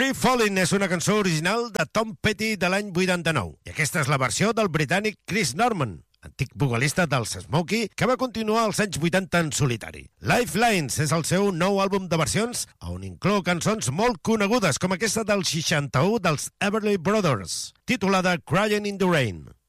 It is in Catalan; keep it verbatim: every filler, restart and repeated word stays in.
Free Fallin' és una cançó original de Tom Petty de l'any vuitanta-nou. I aquesta és la versió del britànic Chris Norman, antic vocalista dels Smokey, que va continuar als anys vuitanta en solitari. Lifelines és el seu nou àlbum de versions, on inclou cançons molt conegudes, com aquesta del seixanta-u dels Everly Brothers, titulada Crying in the Rain.